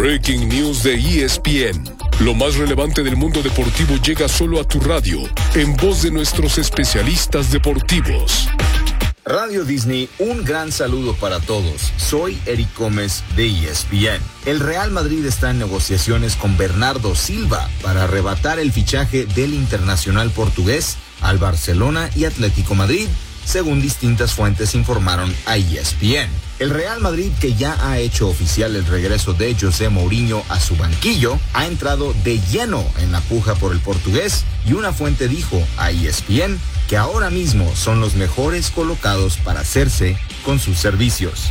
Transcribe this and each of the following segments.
Breaking News de ESPN. Lo más relevante del mundo deportivo llega solo a tu radio, en voz de nuestros especialistas deportivos. Radio Disney, un gran saludo para todos. Soy Eric Gómez de ESPN. El Real Madrid está en negociaciones con Bernardo Silva para arrebatar el fichaje del internacional portugués al Barcelona y Atlético Madrid, según distintas fuentes informaron a ESPN. El Real Madrid, que ya ha hecho oficial el regreso de José Mourinho a su banquillo, ha entrado de lleno en la puja por el portugués y una fuente dijo a ESPN que ahora mismo son los mejores colocados para hacerse con sus servicios.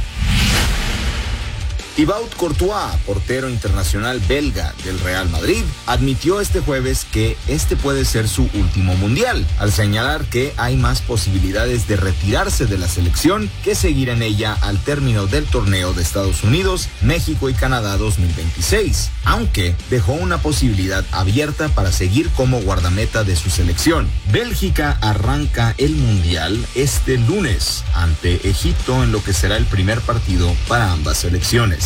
Thibaut Courtois, portero internacional belga del Real Madrid, admitió este jueves que este puede ser su último mundial, al señalar que hay más posibilidades de retirarse de la selección que seguir en ella al término del torneo de Estados Unidos, México y Canadá 2026, aunque dejó una posibilidad abierta para seguir como guardameta de su selección. Bélgica arranca el mundial este lunes ante Egipto en lo que será el primer partido para ambas selecciones.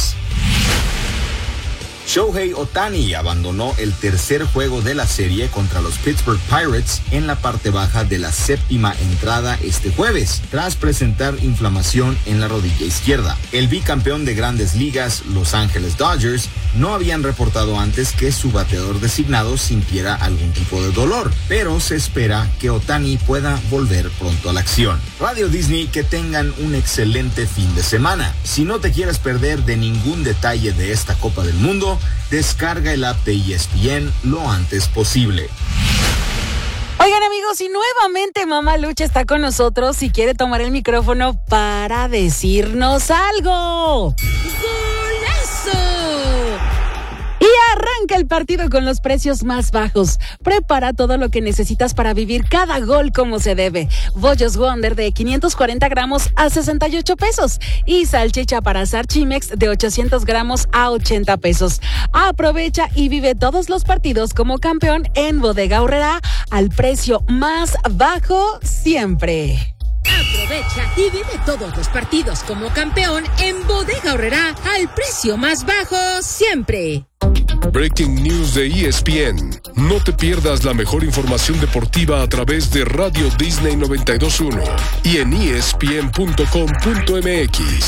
Shohei Ohtani abandonó el tercer juego de la serie contra los Pittsburgh Pirates en la parte baja de la séptima entrada este jueves, tras presentar inflamación en la rodilla izquierda. El bicampeón de Grandes Ligas, Los Ángeles Dodgers, no habían reportado antes que su bateador designado sintiera algún tipo de dolor, pero se espera que Ohtani pueda volver pronto a la acción. Radio Disney, que tengan un excelente fin de semana. Si no te quieres perder de ningún detalle de esta Copa del Mundo, descarga el app de ESPN lo antes posible. Oigan, amigos, y nuevamente Mamá Lucha está con nosotros y quiere tomar el micrófono para decirnos algo. ¡Golazo! Y arranca el partido con los precios más bajos. Prepara todo lo que necesitas para vivir cada gol como se debe. Bollos Wonder de 540 gramos a 68 pesos. Y salchicha para asar Chimex de 800 gramos a 80 pesos. Aprovecha y vive todos los partidos como campeón en Bodega Aurrerá al precio más bajo siempre. Aprovecha y vive todos los partidos como campeón en Bodega Aurrerá al precio más bajo siempre. Breaking News de ESPN. No te pierdas la mejor información deportiva a través de Radio Disney 92.1 y en ESPN.com.mx.